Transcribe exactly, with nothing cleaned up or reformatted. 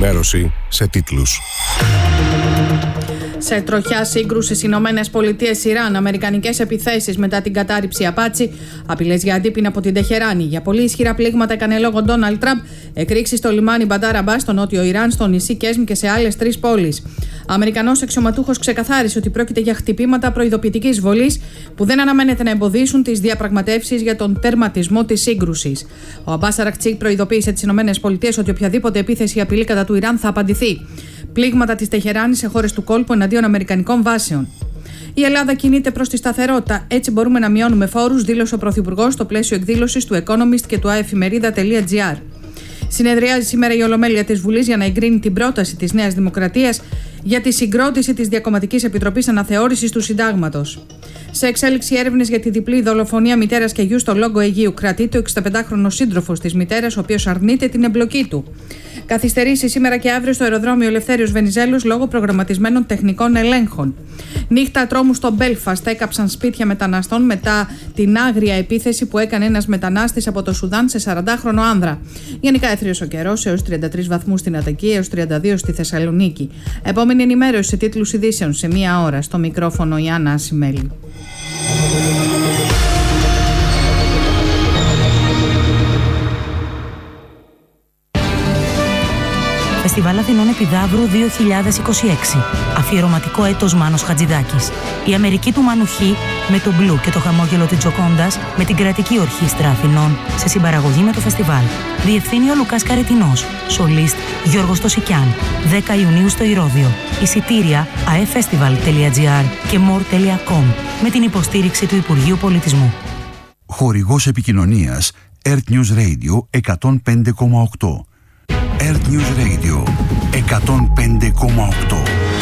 ενημέρωση σε τίτλους. Σε τροχιά σύγκρουση Ηνωμένες Πολιτείες Ιράν, αμερικανικές επιθέσεις μετά την κατάρριψη Απάτσι, απειλές για αντίπεινα από την Τεχεράνη. Για πολύ ισχυρά πλήγματα έκανε λόγο Ντόναλντ Τραμπ, εκρήξεις στο λιμάνι Μπαντάρ Αμπάς, στο νότιο Ιράν, στο νησί Κέσμ και σε άλλες τρεις πόλεις. Αμερικανός αξιωματούχος ξεκαθάρισε ότι πρόκειται για χτυπήματα προειδοποιητικής βολής που δεν αναμένεται να εμποδίσουν τις διαπραγματεύσεις για τον τερματισμό της σύγκρουσης. Ο Αμπάς Αρακτσί προειδοποίησε τις ΗΠΑ ότι οποιαδήποτε επίθεση ή απειλή κατά του Ιράν θα απαντηθεί. Πλήγματα της Τεχεράνης σε χώρες του κόλπου εναντίον αμερικανικών βάσεων. Η Ελλάδα κινείται προς τη σταθερότητα. Έτσι μπορούμε να μειώνουμε φόρους, δήλωσε ο Πρωθυπουργός στο πλαίσιο εκδήλωσης του Economist και του aefημερίδα.gr. Συνεδριάζει σήμερα η Ολομέλεια της Βουλής για να εγκρίνει την πρόταση της Νέας Δημοκρατίας για τη συγκρότηση της Διακομματικής Επιτροπής Αναθεώρησης του Συντάγματος. Σε εξέλιξη έρευνες για τη διπλή δολοφονία μητέρας και γιου στο Λόγκο Αιγείου, κρατείται ο εξηνταπεντάχρονος σύντροφος της μητέρας, ο οποίος αρνείται την εμπλοκή του. Καθυστερήσει σήμερα και αύριο στο αεροδρόμιο Ελευθέριος Βενιζέλος λόγω προγραμματισμένων τεχνικών ελέγχων. Νύχτα τρόμου στο Μπέλφαστ, έκαψαν σπίτια μεταναστών μετά την άγρια επίθεση που έκανε ένας μετανάστης από το Σουδάν σε σαραντάχρονο άνδρα. Γενικά έθριος ο καιρός, έως τριάντα τρεις βαθμούς στην Αττική, έως τριάντα δύο στη Θεσσαλονίκη. Επόμενη ενημέρωση σε τίτλους ειδήσεων σε μία ώρα. Στο μικρόφωνο η Άννα Ασημέλη. Φεστιβάλ Αθηνών Επιδαύρου δύο χιλιάδες είκοσι έξι. Αφιερωματικό έτος Μάνος Χατζηδάκης. Η Αμερική του Μάνου Χ με τον Μπλου και το χαμόγελο της Τζοκόντας με την Κρατική Ορχήστρα Αθηνών σε συμπαραγωγή με το φεστιβάλ. Διευθύνει ο Λουκάς Καρετινός. Σολίστ Γιώργος Τωσικιάν. δέκα Ιουνίου στο Ηρώδειο. Εισιτήρια aefestival.gr και more τελεία com με την υποστήριξη του Υπουργείου Πολιτισμού. Χορηγός επικοινωνίας Earth News Radio εκατόν πέντε κόμμα οκτώ. Earth News Radio εκατόν πέντε κόμμα οκτώ.